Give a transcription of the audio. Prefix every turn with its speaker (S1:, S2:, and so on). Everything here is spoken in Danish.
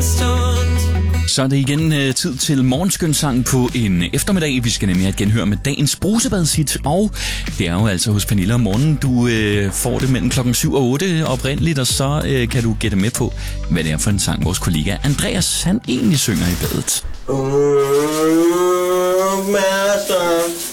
S1: Så er det igen tid til morgenskønsang på en eftermiddag. Vi skal nemlig have genhør med dagens brusebadshit, og det er jo altså hos Pernille om morgenen. Du får det mellem klokken 7 og 8 oprindeligt, og så kan du gætte med på, hvad det er for en sang, vores kollega Andreas, han egentlig synger i badet.
S2: Master.